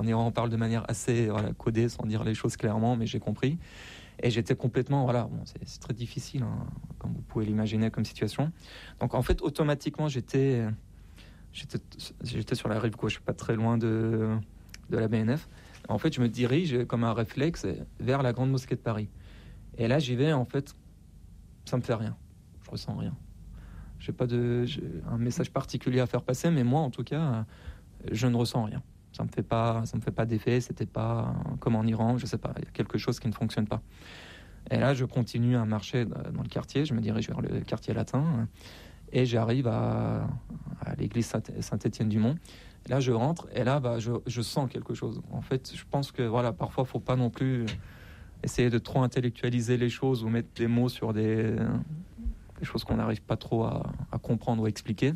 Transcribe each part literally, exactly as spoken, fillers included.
Iran, on parle de manière assez voilà, codée, sans dire les choses clairement, mais j'ai compris. Et j'étais complètement, voilà, bon, c'est, c'est très difficile, hein, comme vous pouvez l'imaginer comme situation. Donc en fait, automatiquement, j'étais, j'étais, j'étais sur la rive gauche, pas très loin de, de la B N F. En fait, je me dirige comme un réflexe vers la Grande Mosquée de Paris. Et là, j'y vais, en fait, ça me fait rien. Je ressens rien. J'ai pas de, j'ai un message particulier à faire passer, mais moi, en tout cas, je ne ressens rien. Ça me fait pas, ça me fait pas d'effet. C'était pas comme en Iran, je sais pas. Il y a quelque chose qui ne fonctionne pas. Et là, je continue à marcher dans le quartier. Je me dirige vers le quartier latin et j'arrive à, à l'église Saint-Étienne-du-Mont. Et là, je rentre et là, bah, je, je sens quelque chose. En fait, je pense que voilà, parfois, faut pas non plus essayer de trop intellectualiser les choses ou mettre des mots sur des, des choses qu'on n'arrive pas trop à, à comprendre ou à expliquer.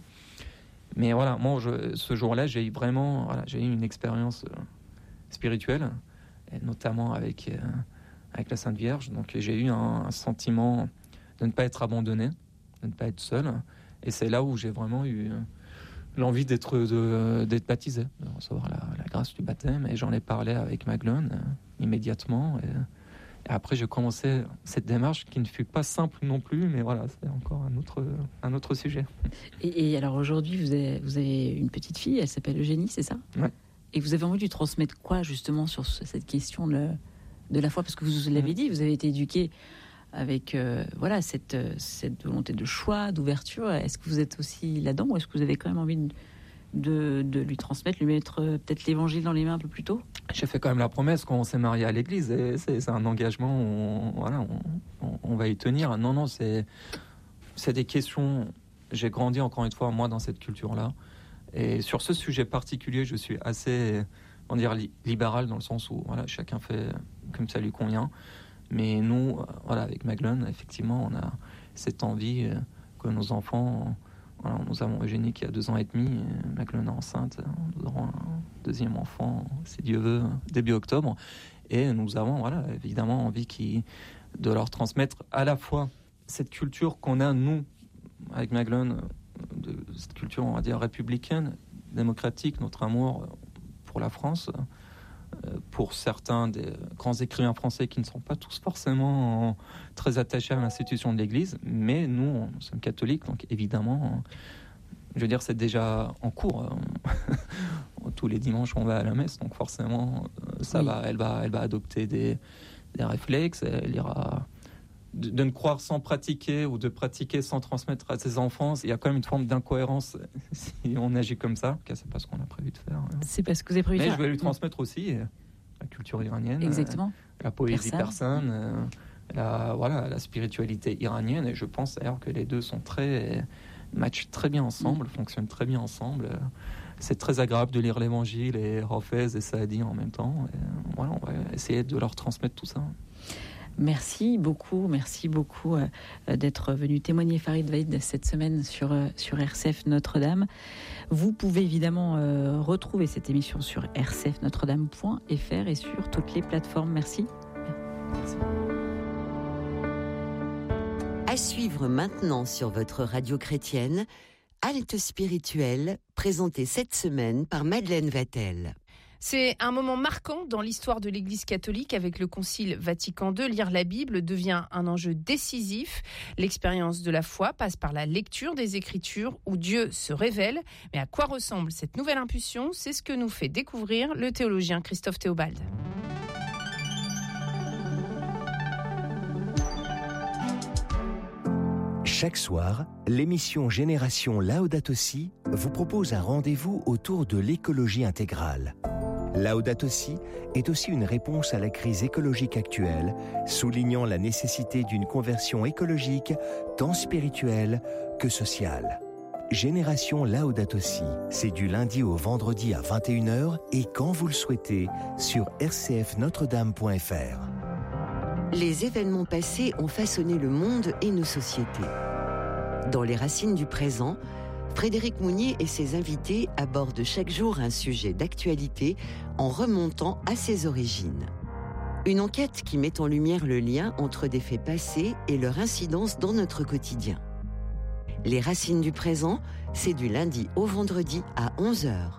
Mais voilà, moi, je, ce jour-là, j'ai eu vraiment, voilà, j'ai eu une expérience euh, spirituelle, et notamment avec, euh, avec la Sainte Vierge. Donc, j'ai eu un, un sentiment de ne pas être abandonné, de ne pas être seul. Et c'est là où j'ai vraiment eu euh, l'envie d'être, de, d'être baptisé, de recevoir la, la grâce du baptême. Et j'en ai parlé avec Maglone euh, immédiatement. Et, et après, j'ai commencé cette démarche qui ne fut pas simple non plus, mais voilà, c'est encore un autre, un autre sujet. Et, et alors aujourd'hui, vous avez, vous avez une petite fille, elle s'appelle Eugénie, c'est ça ? Ouais. Et vous avez envie de lui transmettre quoi justement sur cette question de, de la foi ? Parce que vous l'avez dit, vous avez été éduqué avec euh, voilà, cette, cette volonté de choix, d'ouverture. Est-ce que vous êtes aussi là-dedans ou est-ce que vous avez quand même envie de, de, de lui transmettre, lui mettre euh, peut-être l'évangile dans les mains un peu plus tôt ? J'ai fait quand même la promesse qu'on s'est marié à l'église et c'est, c'est un engagement, on, voilà, on, on, on va y tenir. Non, non, c'est, c'est des questions. J'ai grandi encore une fois, moi, dans cette culture-là. Et sur ce sujet particulier, je suis assez, on va dire, li- libéral dans le sens où voilà, chacun fait comme ça lui convient. Mais nous, voilà, avec Maglone, effectivement, on a cette envie euh, que nos enfants. Voilà, nous avons Eugénie qui a deux ans et demi, Maglone est enceinte, nous aurons un deuxième enfant, si Dieu veut, début octobre. Et nous avons, voilà, évidemment envie qui, de leur transmettre à la fois cette culture qu'on a, nous, avec Maglone, de cette culture, on va dire, républicaine, démocratique, notre amour pour la France, pour certains des grands écrivains français qui ne sont pas tous forcément très attachés à l'institution de l'Église, mais nous, nous sommes catholiques, donc évidemment, je veux dire, c'est déjà en cours. Tous les dimanches, on va à la messe, donc forcément, ça oui. va, elle va, elle va adopter des, des réflexes, elle ira... De, de ne croire sans pratiquer ou de pratiquer sans transmettre à ses enfants, il y a quand même une forme d'incohérence si on agit comme ça. C'est pas ce qu'on a prévu de faire. C'est pas ce que vous avez prévu de faire. Mais faire. je vais lui transmettre aussi la culture iranienne, exactement, la poésie persane, persane la, voilà, la spiritualité iranienne. Et je pense d'ailleurs que les deux sont très matchent très bien ensemble, mmh. fonctionnent très bien ensemble. C'est très agréable de lire l'Évangile et Hafez et Saadi en même temps. Et voilà, on va essayer de leur transmettre tout ça. Merci beaucoup, merci beaucoup euh, d'être venu témoigner, Farid Vaid, cette semaine sur, euh, sur R C F Notre-Dame. Vous pouvez évidemment euh, retrouver cette émission sur r c f notre dame point f r et sur toutes les plateformes. Merci. Merci. À suivre maintenant sur votre radio chrétienne, Halte spirituelle, présentée cette semaine par Madeleine Vatel. C'est un moment marquant dans l'histoire de l'Église catholique. Avec le Concile Vatican deux, lire la Bible devient un enjeu décisif. L'expérience de la foi passe par la lecture des Écritures où Dieu se révèle. Mais à quoi ressemble cette nouvelle impulsion ? C'est ce que nous fait découvrir le théologien Christophe Théobald. Chaque soir, l'émission Génération Laudato Si vous propose un rendez-vous autour de l'écologie intégrale. Laudato Si est aussi une réponse à la crise écologique actuelle, soulignant la nécessité d'une conversion écologique tant spirituelle que sociale. Génération Laudato Si, c'est du lundi au vendredi à vingt et une heures et quand vous le souhaitez sur r c f notre dame point f r. Les événements passés ont façonné le monde et nos sociétés. Dans Les Racines du présent, Frédéric Mounier et ses invités abordent chaque jour un sujet d'actualité en remontant à ses origines. Une enquête qui met en lumière le lien entre des faits passés et leur incidence dans notre quotidien. Les Racines du présent, c'est du lundi au vendredi à onze heures.